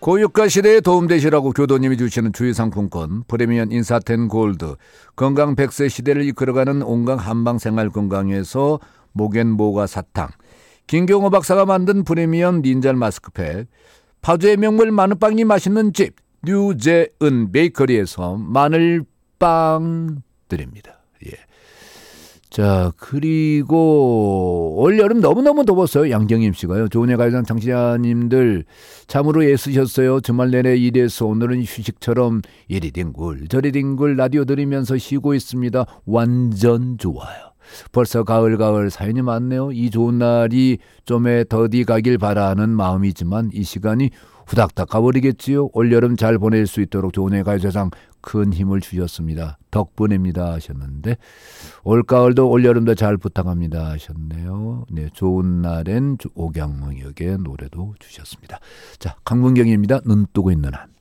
고유가 시대에 도움되시라고 교도님이 주시는 주유상품권, 프리미엄 인사텐 골드, 건강 100세 시대를 이끌어가는 온강 한방생활건강에서 목앤모가 사탕, 김경호 박사가 만든 프리미엄 닌잘 마스크팩, 파주의 명물 마늘빵이 맛있는 집 뉴제은 베이커리에서 마늘빵 드립니다. 예. 자, 그리고 올여름 너무너무 더웠어요. 양정임 씨가요. 좋은예 가요장 청취자님들 참으로 애쓰셨어요. 주말 내내 일해서 오늘은 휴식처럼 이리 뒹굴 저리 뒹굴 라디오 들으면서 쉬고 있습니다. 완전 좋아요. 벌써 가을 사연이 많네요. 이 좋은 날이 좀에 더디 가길 바라는 마음이지만 이 시간이 후닥닥 가버리겠지요. 올여름 잘 보낼 수 있도록 좋은예 가요장 큰 힘을 주셨습니다. 덕분입니다 하셨는데 올가을도 올여름도 잘 부탁합니다 하셨네요. 네, 좋은 날엔 오경영역의 노래도 주셨습니다. 자, 강문경입니다. 눈 뜨고 있는 한.